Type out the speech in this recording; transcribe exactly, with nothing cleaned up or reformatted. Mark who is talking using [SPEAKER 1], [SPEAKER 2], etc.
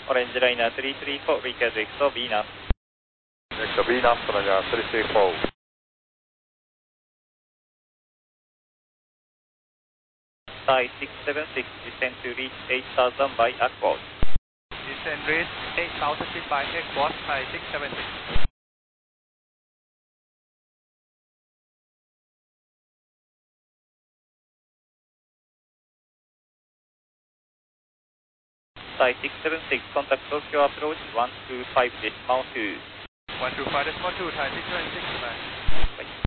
[SPEAKER 1] Orange Liner three three four, request exit Venus.
[SPEAKER 2] Exit Venus, Liner three three four.
[SPEAKER 1] Sky six seven six, descend to reach eight thousand by Aquos.
[SPEAKER 3] Descend reach eight thousand feet by Aquos, Sky six seven six.
[SPEAKER 1] Sky six seven six, contact Tokyo approach one two five decimal two.
[SPEAKER 3] one two five decimal two, Thai six seven six, bye.
[SPEAKER 1] Bye.